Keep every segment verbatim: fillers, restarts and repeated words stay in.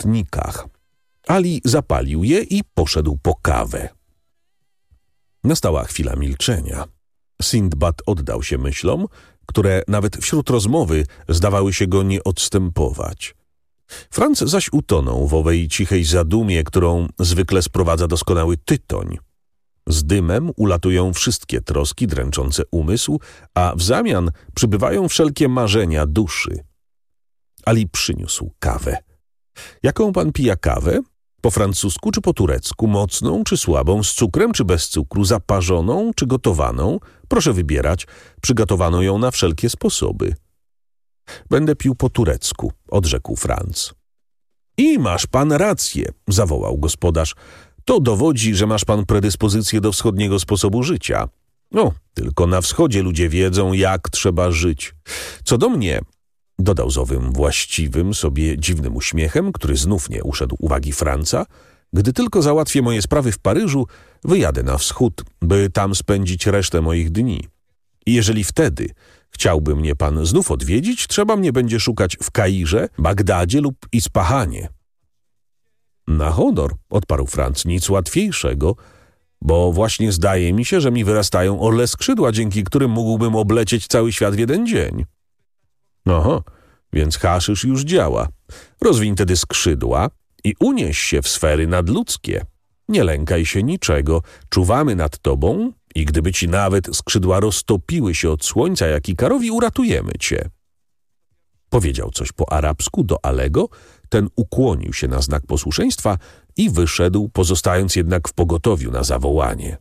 świecznikach. Ali zapalił je i poszedł po kawę. Nastała chwila milczenia. Sindbad oddał się myślom, które nawet wśród rozmowy zdawały się go nie odstępować. Franc zaś utonął w owej cichej zadumie, którą zwykle sprowadza doskonały tytoń. Z dymem ulatują wszystkie troski dręczące umysł, a w zamian przybywają wszelkie marzenia duszy. Ali przyniósł kawę. Jaką pan pija kawę? Po francusku czy po turecku? Mocną czy słabą? Z cukrem czy bez cukru? Zaparzoną czy gotowaną? Proszę wybierać. Przygotowano ją na wszelkie sposoby. Będę pił po turecku, odrzekł Franc. I masz pan rację, zawołał gospodarz. To dowodzi, że masz pan predyspozycję do wschodniego sposobu życia. No, tylko na wschodzie ludzie wiedzą, jak trzeba żyć. Co do mnie, dodał z owym właściwym sobie dziwnym uśmiechem, który znów nie uszedł uwagi Franca, gdy tylko załatwię moje sprawy w Paryżu, wyjadę na wschód, by tam spędzić resztę moich dni. I jeżeli wtedy chciałby mnie pan znów odwiedzić, trzeba mnie będzie szukać w Kairze, Bagdadzie lub Ispahanie. Na honor, odparł Franc, nic łatwiejszego, bo właśnie zdaje mi się, że mi wyrastają orle skrzydła, dzięki którym mógłbym oblecieć cały świat w jeden dzień. Oho, więc haszysz już działa. Rozwiń tedy skrzydła i unieś się w sfery nadludzkie. Nie lękaj się niczego, czuwamy nad tobą i gdyby ci nawet skrzydła roztopiły się od słońca jak Ikarowi, uratujemy cię. Powiedział coś po arabsku do Alego, ten ukłonił się na znak posłuszeństwa i wyszedł, pozostając jednak w pogotowiu na zawołanie.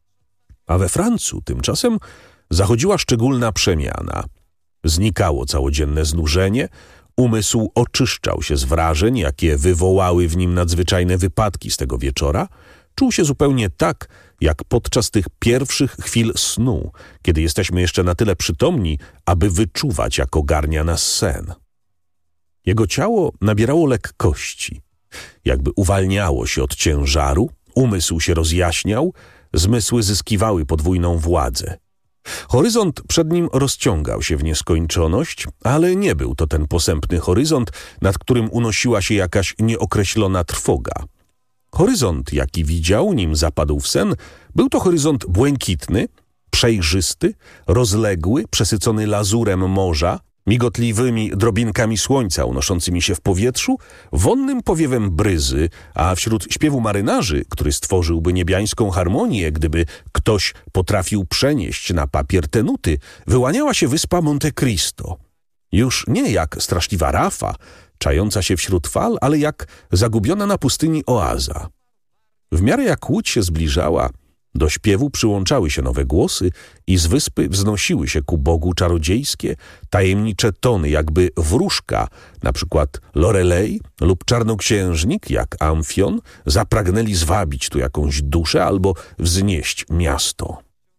A we Francu tymczasem zachodziła szczególna przemiana. Znikało całodzienne znużenie, umysł oczyszczał się z wrażeń, jakie wywołały w nim nadzwyczajne wypadki z tego wieczora. Czuł się zupełnie tak, jak podczas tych pierwszych chwil snu, kiedy jesteśmy jeszcze na tyle przytomni, aby wyczuwać, jak ogarnia nas sen. Jego ciało nabierało lekkości, jakby uwalniało się od ciężaru, umysł się rozjaśniał, zmysły zyskiwały podwójną władzę. Horyzont przed nim rozciągał się w nieskończoność, ale nie był to ten posępny horyzont, nad którym unosiła się jakaś nieokreślona trwoga. Horyzont, jaki widział, nim zapadł w sen, był to horyzont błękitny, przejrzysty, rozległy, przesycony lazurem morza, migotliwymi drobinkami słońca unoszącymi się w powietrzu, wonnym powiewem bryzy, a wśród śpiewu marynarzy, który stworzyłby niebiańską harmonię, gdyby ktoś potrafił przenieść na papier te nuty, wyłaniała się wyspa Monte Cristo. Już nie jak straszliwa rafa, czająca się wśród fal, ale jak zagubiona na pustyni oaza. W miarę jak łódź się zbliżała, do śpiewu przyłączały się nowe głosy i z wyspy wznosiły się ku Bogu czarodziejskie, tajemnicze tony, jakby wróżka, na przykład Lorelei lub czarnoksiężnik, jak Amfion, zapragnęli zwabić tu jakąś duszę albo wznieść miasto.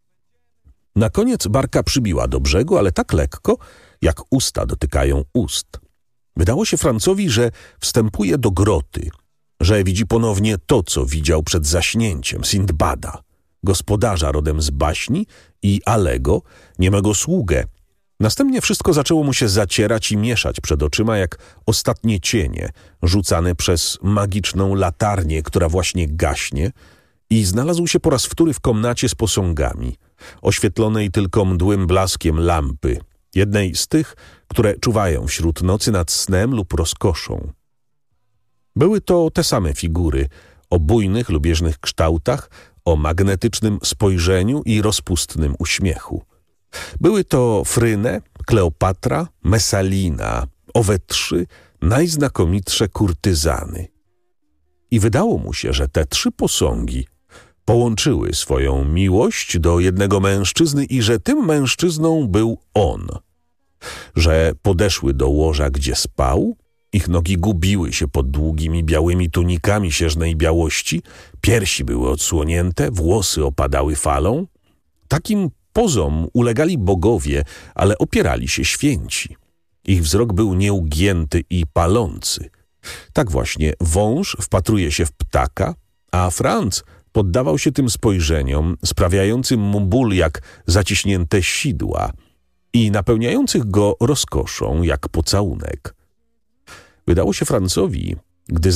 Na koniec barka przybiła do brzegu, ale tak lekko, jak usta dotykają ust. Wydało się Francowi, że wstępuje do groty, że widzi ponownie to, co widział przed zaśnięciem Sindbada, gospodarza rodem z baśni i Alego, niemego sługę. Następnie wszystko zaczęło mu się zacierać i mieszać przed oczyma jak ostatnie cienie, rzucane przez magiczną latarnię, która właśnie gaśnie, i znalazł się po raz wtóry w komnacie z posągami, oświetlonej tylko mdłym blaskiem lampy, jednej z tych, które czuwają wśród nocy nad snem lub rozkoszą. Były to te same figury, o bujnych, lubieżnych kształtach, o magnetycznym spojrzeniu i rozpustnym uśmiechu. Były to Fryne, Kleopatra, Messalina, owe trzy najznakomitsze kurtyzany. I wydało mu się, że te trzy posągi połączyły swoją miłość do jednego mężczyzny i że tym mężczyzną był on. Że podeszły do łoża, gdzie spał, ich nogi gubiły się pod długimi białymi tunikami sierznej białości, piersi były odsłonięte, włosy opadały falą. Takim pozom ulegali bogowie, ale opierali się święci. Ich wzrok był nieugięty i palący. Tak właśnie wąż wpatruje się w ptaka, a Franc poddawał się tym spojrzeniom, sprawiającym mu ból jak zaciśnięte sidła i napełniających go rozkoszą jak pocałunek. Wydało się Francowi, gdy